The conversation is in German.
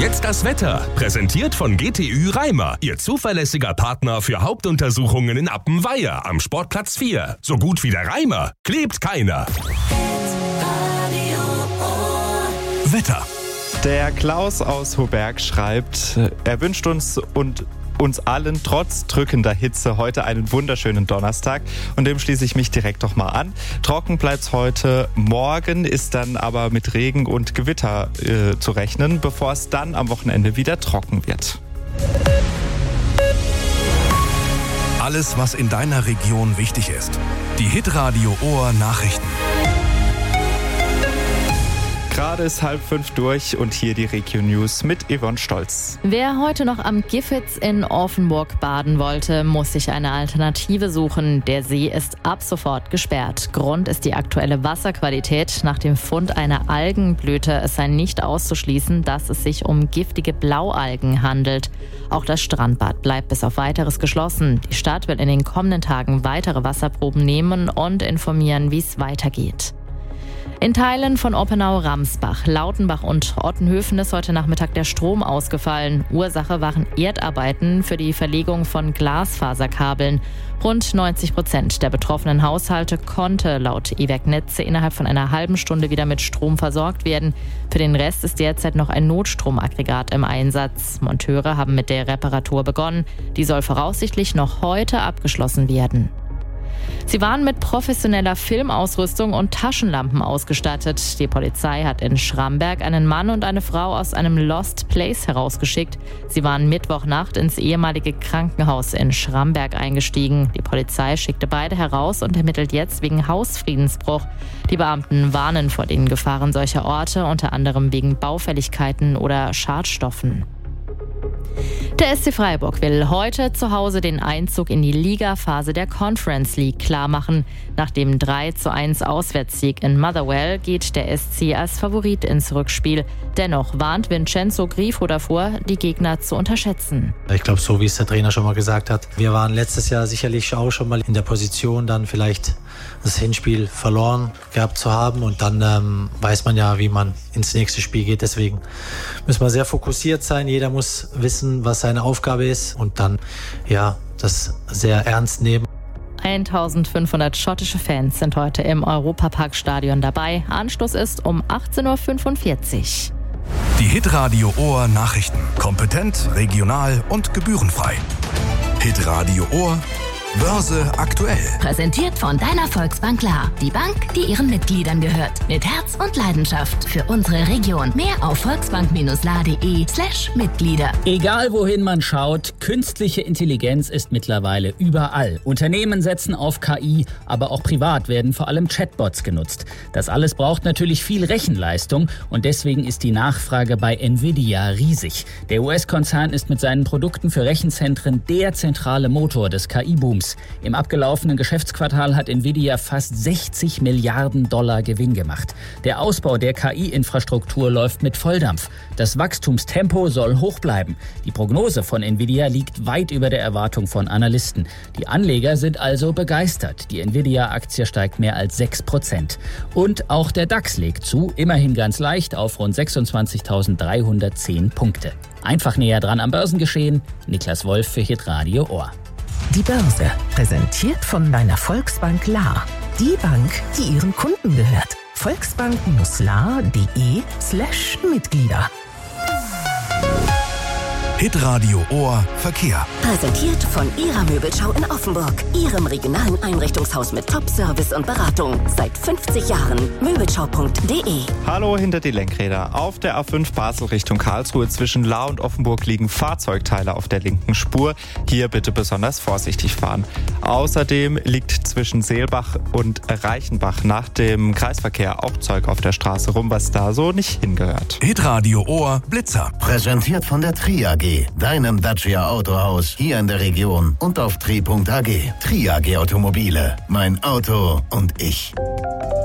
jetzt das Wetter. Präsentiert von GTÜ Reimer. Ihr zuverlässiger Partner für Hauptuntersuchungen in Appenweier am Sportplatz 4. So gut wie der Reimer klebt keiner. Wetter. Der Klaus aus Hoberg schreibt, er wünscht uns und uns allen trotz drückender Hitze heute einen wunderschönen Donnerstag, und dem schließe ich mich direkt doch mal an. Trocken bleibt's heute, morgen ist dann aber mit Regen und Gewitter zu rechnen, bevor es dann am Wochenende wieder trocken wird. Alles, was in deiner Region wichtig ist. Die Hitradio Ohr Nachrichten. Gerade ist 4:30 durch und hier die Region News mit Yvonne Stolz. Wer heute noch am Gifhitz in Offenburg baden wollte, muss sich eine Alternative suchen. Der See ist ab sofort gesperrt. Grund ist die aktuelle Wasserqualität. Nach dem Fund einer Algenblüte es sei nicht auszuschließen, dass es sich um giftige Blaualgen handelt. Auch das Strandbad bleibt bis auf Weiteres geschlossen. Die Stadt will in den kommenden Tagen weitere Wasserproben nehmen und informieren, wie es weitergeht. In Teilen von Oppenau-Ramsbach, Lautenbach und Ottenhöfen ist heute Nachmittag der Strom ausgefallen. Ursache waren Erdarbeiten für die Verlegung von Glasfaserkabeln. Rund 90% der betroffenen Haushalte konnte laut E-Werk Netze innerhalb von einer halben Stunde wieder mit Strom versorgt werden. Für den Rest ist derzeit noch ein Notstromaggregat im Einsatz. Monteure haben mit der Reparatur begonnen. Die soll voraussichtlich noch heute abgeschlossen werden. Sie waren mit professioneller Filmausrüstung und Taschenlampen ausgestattet. Die Polizei hat in Schramberg einen Mann und eine Frau aus einem Lost Place herausgeschickt. Sie waren Mittwochnacht ins ehemalige Krankenhaus in Schramberg eingestiegen. Die Polizei schickte beide heraus und ermittelt jetzt wegen Hausfriedensbruch. Die Beamten warnen vor den Gefahren solcher Orte, unter anderem wegen Baufälligkeiten oder Schadstoffen. Der SC Freiburg will heute zu Hause den Einzug in die Ligaphase der Conference League klarmachen. Nach dem 3:1 Auswärtssieg in Motherwell geht der SC als Favorit ins Rückspiel. Dennoch warnt Vincenzo Grifo davor, die Gegner zu unterschätzen. Ich glaube, so wie es der Trainer schon mal gesagt hat, wir waren letztes Jahr sicherlich auch schon mal in der Position, dann vielleicht das Hinspiel verloren gehabt zu haben, und dann weiß man ja, wie man ins nächste Spiel geht. Deswegen müssen wir sehr fokussiert sein. Jeder muss wissen, was seine Aufgabe ist, und dann das sehr ernst nehmen. 1500 schottische Fans sind heute im Europaparkstadion dabei. Anstoß ist um 18:45 Uhr. Die Hitradio Ohr Nachrichten. Kompetent, regional und gebührenfrei. Hitradio Ohr Börse aktuell. Präsentiert von deiner Volksbank Klar. Die Bank, die ihren Mitgliedern gehört. Mit Herz und Leidenschaft für unsere Region. Mehr auf volksbank-la.de/Mitglieder. Egal wohin man schaut, künstliche Intelligenz ist mittlerweile überall. Unternehmen setzen auf KI, aber auch privat werden vor allem Chatbots genutzt. Das alles braucht natürlich viel Rechenleistung, und deswegen ist die Nachfrage bei Nvidia riesig. Der US-Konzern ist mit seinen Produkten für Rechenzentren der zentrale Motor des KI-Booms. Im abgelaufenen Geschäftsquartal hat Nvidia fast $60 Milliarden Gewinn gemacht. Der Ausbau der KI-Infrastruktur läuft mit Volldampf. Das Wachstumstempo soll hoch bleiben. Die Prognose von Nvidia liegt weit über der Erwartung von Analysten. Die Anleger sind also begeistert. Die Nvidia-Aktie steigt mehr als 6%. Und auch der DAX legt zu, immerhin ganz leicht auf rund 26.310 Punkte. Einfach näher dran am Börsengeschehen. Niklas Wolf für Hitradio Ohr. Die Börse, präsentiert von deiner Volksbank La. Die Bank, die ihren Kunden gehört. Volksbank-la.de/Mitglieder. Hitradio Ohr Verkehr. Präsentiert von Ihrer Möbelschau in Offenburg. Ihrem regionalen Einrichtungshaus mit Top-Service und Beratung. Seit 50 Jahren. Möbelschau.de. Hallo hinter die Lenkräder. Auf der A5 Basel Richtung Karlsruhe zwischen Lahr und Offenburg liegen Fahrzeugteile auf der linken Spur. Hier bitte besonders vorsichtig fahren. Außerdem liegt zwischen Seelbach und Reichenbach nach dem Kreisverkehr auch Zeug auf der Straße rum, was da so nicht hingehört. Hitradio Ohr Blitzer. Präsentiert von der Tri AG, deinem Dacia Autohaus hier in der Region und auf tri.ag. Tri AG Automobile, mein Auto und ich.